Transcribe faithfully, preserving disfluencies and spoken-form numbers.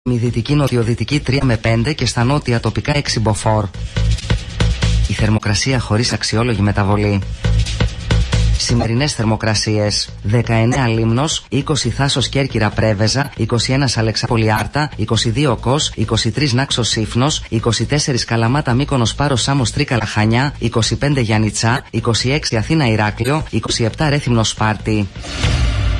Η δυτική νοτιοδυτική τρία με πέντε και στα νότια τοπικά έξι μποφόρ. Η θερμοκρασία χωρίς αξιόλογη μεταβολή. Σημερινές θερμοκρασίες: δεκαεννέα Λίμνος, είκοσι Θάσος Κέρκυρα Πρέβεζα, είκοσι ένα Αλεξάπολη Άρτα, είκοσι δύο Κος, είκοσι τρία Νάξος Σύφνος, είκοσι τέσσερα Καλαμάτα Μύκονος Πάρος Σάμος Τρίκαλα Χανιά, είκοσι πέντε Γιάννητσά, είκοσι έξι Αθήνα Ηράκλειο, είκοσι επτά Ρέθυμνο Σπάρτη.